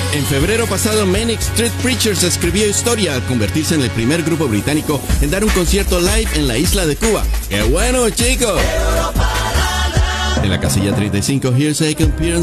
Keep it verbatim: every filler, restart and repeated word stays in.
En febrero pasado, Manic Street Preachers escribió historia al convertirse en el primer grupo británico en dar un concierto live en la isla de Cuba. ¡Qué bueno, chicos! En la casilla treinta y cinco, Here's a Computer